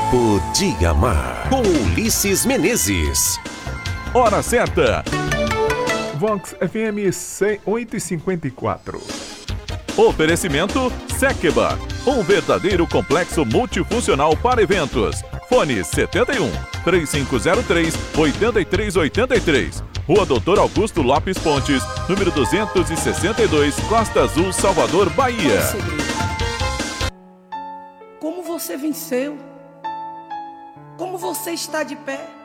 Tempo de Amar, com Ulisses Menezes. Hora certa. Vox FM 8h54. Oferecimento Sekeba, um verdadeiro complexo multifuncional para eventos. Fone 71 3503 8383. Rua Doutor Augusto Lopes Pontes, número 262, Costa Azul, Salvador, Bahia. Como você venceu? Como você está de pé?